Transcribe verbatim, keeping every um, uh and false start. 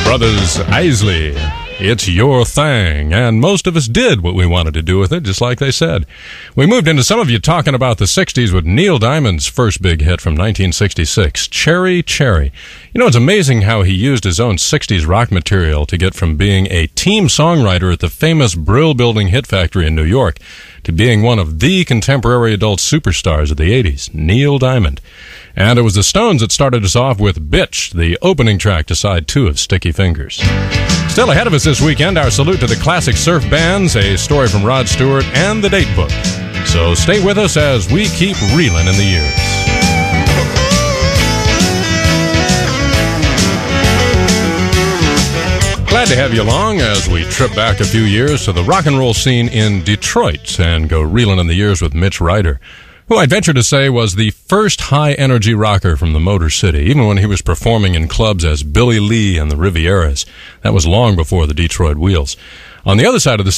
Brothers Isley, it's your thing. And most of us did what we wanted to do with it, just like they said. We moved into some of you talking about the sixties with Neil Diamond's first big hit from nineteen sixty-six, Cherry Cherry. You know, it's amazing how he used his own sixties rock material to get from being a team songwriter at the famous Brill Building Hit Factory in New York to being one of the contemporary adult superstars of the eighties, Neil Diamond. And it was the Stones that started us off with Bitch, the opening track to side two of Sticky Fingers. Still ahead of us this weekend, our salute to the classic surf bands, a story from Rod Stewart, and the date book. So stay with us as we keep reeling in the years. Glad to have you along as we trip back a few years to the rock and roll scene in Detroit and go reeling in the years with Mitch Ryder, who I'd venture to say was the first high-energy rocker from the Motor City, even when he was performing in clubs as Billy Lee and the Rivieras. That was long before the Detroit Wheels. On the other side of the